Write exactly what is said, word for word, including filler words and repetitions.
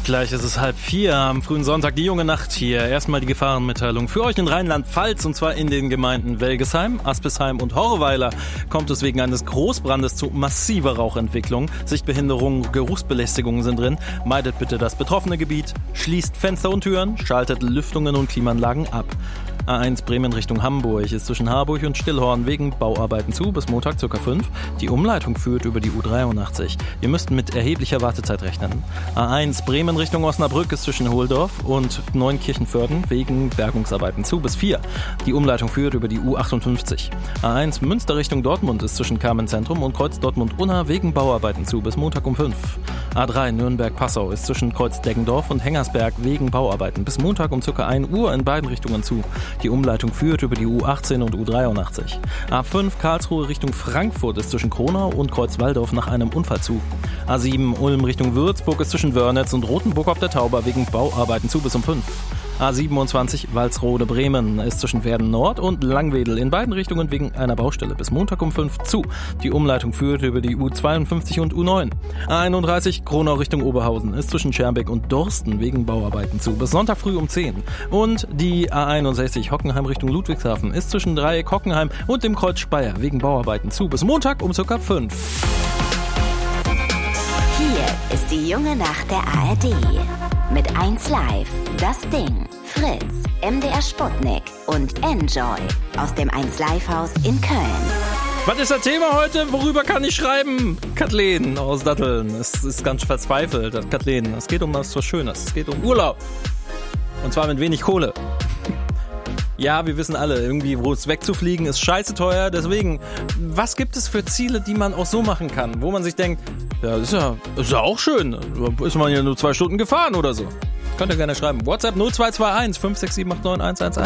Gleich ist es halb vier am frühen Sonntag, die junge Nacht hier. Erstmal die Gefahrenmitteilung für euch in Rheinland-Pfalz, und zwar in den Gemeinden Welgesheim, Aspisheim und Horweiler kommt es wegen eines Großbrandes zu massiver Rauchentwicklung. Sichtbehinderungen, Geruchsbelästigungen sind drin. Meidet bitte das betroffene Gebiet, schließt Fenster und Türen, schaltet Lüftungen und Klimaanlagen ab. A eins Bremen Richtung Hamburg ist zwischen Harburg und Stillhorn wegen Bauarbeiten zu, bis Montag ca. fünf. Die Umleitung führt über die U dreiundachtzig. Wir müssten mit erheblicher Wartezeit rechnen. A eins Bremen Richtung Osnabrück ist zwischen Hohldorf und Neunkirchenvörden wegen Bergungsarbeiten zu, bis vier. Die Umleitung führt über die U achtundfünfzig. A eins Münster Richtung Dortmund ist zwischen Carmenzentrum und Kreuz Dortmund-Unna wegen Bauarbeiten zu, bis Montag um fünf. A drei Nürnberg-Passau ist zwischen Kreuz Deggendorf und Hengersberg wegen Bauarbeiten bis Montag um ca. ein Uhr in beiden Richtungen zu. Die Umleitung führt über die U achtzehn und U dreiundachtzig. A fünf Karlsruhe Richtung Frankfurt ist zwischen Kronau und Kreuz-Walldorf nach einem Unfall zu. A sieben Ulm Richtung Würzburg ist zwischen Wörnitz und Rothenburg auf der Tauber wegen Bauarbeiten zu, bis um fünf. A siebenundzwanzig Walsrode Bremen ist zwischen Werden Nord und Langwedel in beiden Richtungen wegen einer Baustelle bis Montag um fünf zu. Die Umleitung führt über die U zweiundfünfzig und U neun. A einunddreißig Kronau Richtung Oberhausen ist zwischen Schermbeck und Dorsten wegen Bauarbeiten zu, bis Sonntag früh um zehn. Und die A einundsechzig Hockenheim Richtung Ludwigshafen ist zwischen Dreieck Hockenheim und dem Kreuz Speyer wegen Bauarbeiten zu, bis Montag um ca. fünf. Hier ist die junge Nacht der A R D. Mit eins Live, das Ding, Fritz, M D R Sputnik und Enjoy aus dem eins Live Haus in Köln. Was ist das Thema heute? Worüber kann ich schreiben? Kathleen aus Datteln. Es ist ganz verzweifelt, Kathleen. Es geht um was so Schönes. Es geht um Urlaub. Und zwar mit wenig Kohle. Ja, wir wissen alle, irgendwie, wo es wegzufliegen, ist scheiße teuer. Deswegen, was gibt es für Ziele, die man auch so machen kann? Wo man sich denkt, ja, ist ja, ist ja auch schön. Ist man ja nur zwei Stunden gefahren oder so. Könnt ihr gerne schreiben. WhatsApp null zwei zwei eins fünf sechs sieben acht neun eins eins eins.